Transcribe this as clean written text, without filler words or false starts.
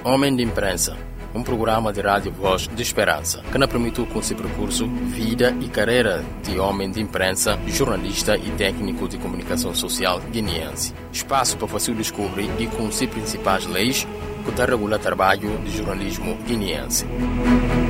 Homem de Imprensa, um programa de rádio Voz de Esperança, que nos permitiu conhecer o percurso, vida e carreira de homem de imprensa, jornalista e técnico de comunicação social guineense. Espaço para você descobrir e conhecer principais leis que regulam o trabalho de jornalismo guineense.